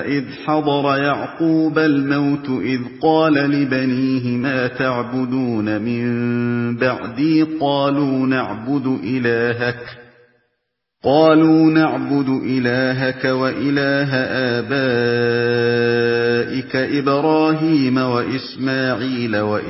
وإذ حضر يعقوب الموت إذ قال لبنيه ما تعبدون من بعدي قالوا نعبد إلهك وإله آبائك إبراهيم وإسماعيل